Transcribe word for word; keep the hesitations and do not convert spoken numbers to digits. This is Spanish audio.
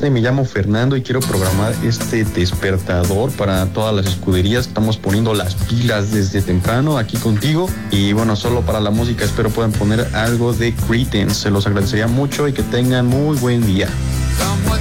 Me llamo Fernando y quiero programar este despertador para todas las escuderías. Estamos poniendo las pilas desde temprano aquí contigo. Y bueno, solo para la música espero puedan poner algo de Creedence. Se los agradecería mucho y que tengan muy buen día.